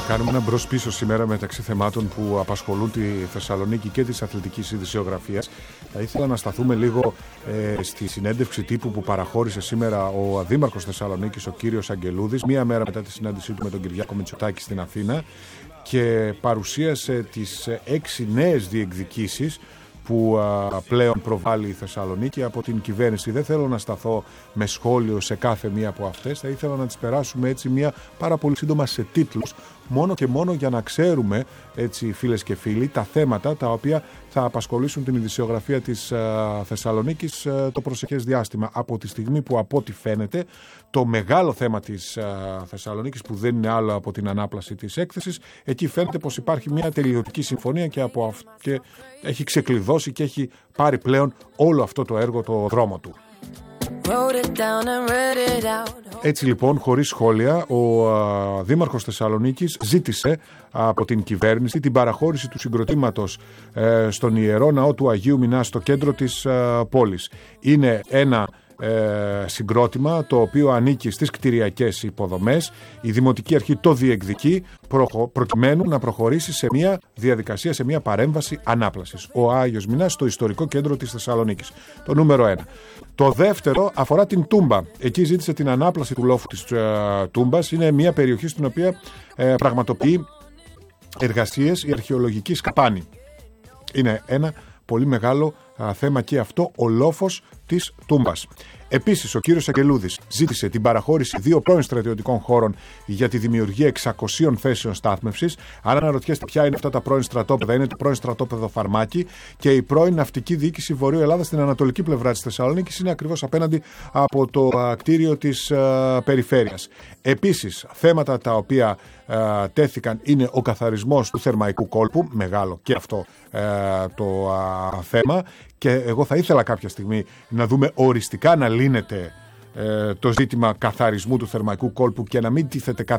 Κάνουμε ένα μπρος πίσω σήμερα μεταξύ θεμάτων που απασχολούν τη Θεσσαλονίκη και της αθλητικής ειδησιογραφίας. Θα ήθελα να σταθούμε λίγο στη συνέντευξη τύπου που παραχώρησε σήμερα ο Δήμαρχος Θεσσαλονίκης, ο κύριος Αγγελούδης, μία μέρα μετά τη συνάντησή του με τον Κυριάκο Μητσοτάκη στην Αθήνα, και παρουσίασε τις 6 νέες διεκδικήσεις που πλέον προβάλλει η Θεσσαλονίκη από την κυβέρνηση. Δεν θέλω να σταθώ με σχόλιο σε κάθε μία από αυτές. Θα ήθελα να τις περάσουμε έτσι μία πάρα πολύ σύντομα σε τίτλους, μόνο και μόνο για να ξέρουμε, έτσι φίλες και φίλοι, τα θέματα τα οποία θα απασχολήσουν την ειδησιογραφία της Θεσσαλονίκης το προσεχές διάστημα. Από τη στιγμή που, από ό,τι φαίνεται, το μεγάλο θέμα της Θεσσαλονίκης, που δεν είναι άλλο από την ανάπλαση της έκθεσης, εκεί φαίνεται πως υπάρχει μια τελειωτική συμφωνία και έχει ξεκλειδώσει και έχει πάρει πλέον όλο αυτό το έργο το δρόμο του. Έτσι λοιπόν, χωρίς σχόλια, ο Δήμαρχος Θεσσαλονίκης ζήτησε από την κυβέρνηση την παραχώρηση του συγκροτήματος στον Ιερό Ναό του Αγίου Μινά στο κέντρο της πόλης. Είναι ένα συγκρότημα το οποίο ανήκει στις κτηριακές υποδομές. Η Δημοτική Αρχή το διεκδικεί προκειμένου να προχωρήσει σε μια διαδικασία, σε μια παρέμβαση ανάπλασης. Ο Άγιος Μινάς στο ιστορικό κέντρο της Θεσσαλονίκης. Το νούμερο 1. Το δεύτερο αφορά την Τούμπα. Εκεί ζήτησε την ανάπλαση του λόφου της Τούμπας. Είναι μια περιοχή στην οποία πραγματοποιεί εργασίες η αρχαιολογική Σκαπάνη. Είναι ένα πολύ μεγάλο θέμα και αυτό, ο λόφος της Τούμπας. Επίσης, ο κύριος Αγγελούδης ζήτησε την παραχώρηση 2 πρώην στρατιωτικών χώρων για τη δημιουργία 600 θέσεων στάθμευσης. Αν αναρωτιέστε ποια είναι αυτά τα πρώην στρατόπεδα, είναι το πρώην στρατόπεδο Φαρμάκη και η πρώην ναυτική διοίκηση Βορείου Ελλάδα στην ανατολική πλευρά της Θεσσαλονίκης, είναι ακριβώς απέναντι από το κτίριο της περιφέρειας. Επίσης, θέματα τα οποία τέθηκαν είναι ο καθαρισμός του θερμαϊκού κόλπου, μεγάλο και αυτό το θέμα, και εγώ θα ήθελα κάποια στιγμή να δούμε οριστικά να λύνεται το ζήτημα καθαρισμού του θερμαϊκού κόλπου και να μην τίθεται